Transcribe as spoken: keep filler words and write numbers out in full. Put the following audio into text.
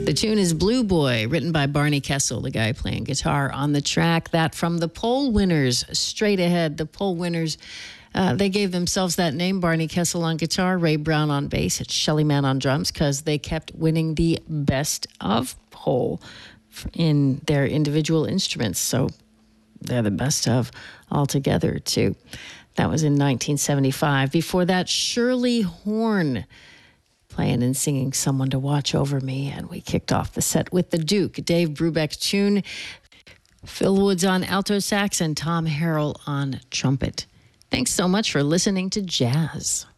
The tune is Blue Boy, written by Barney Kessel, the guy playing guitar on the track. That from the Poll Winners, straight ahead. The Poll Winners, uh, they gave themselves that name, Barney Kessel on guitar, Ray Brown on bass, and Shelly Manne on drums, because they kept winning the best of poll in their individual instruments. So they're the best of altogether, too. That was in nineteen seventy-five. Before that, Shirley Horn playing and singing Someone to Watch Over Me. And we kicked off the set with the Duke, Dave Brubeck tune, Phil Woods on alto sax, and Tom Harrell on trumpet. Thanks so much for listening to Jazz.